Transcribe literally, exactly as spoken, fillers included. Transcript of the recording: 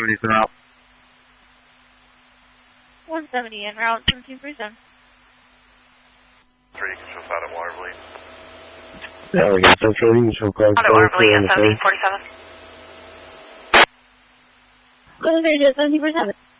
seventy en route. one seventy en route, seventeen forty-seven. three, just out of Watervliet. Yeah, we got Central, you can show cars. Out of Watervliet, seventeen forty-seven. Go to seventeen forty-seven.